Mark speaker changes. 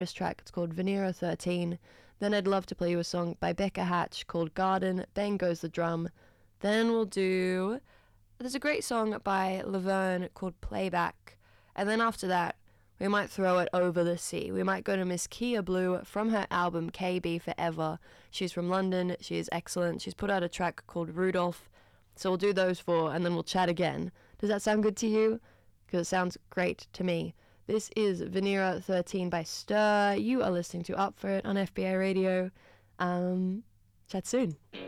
Speaker 1: This track, it's called Venera 13. Then I'd love to play you a song by Becca Hatch called Garden. Bang Goes the Drum. Then we'll do... There's a great song by Laverne called Playback. And then after that, we might throw it over the sea. We might go to Miss Kia Blue from her album KB Forever. She's from London. She is excellent. She's put out a track called Rudolph. So we'll do those four and then we'll chat again. Does that sound good to you? Because it sounds great to me. This is Venera 13 by Stir. You are listening to Up For It on FBI Radio. Chat soon.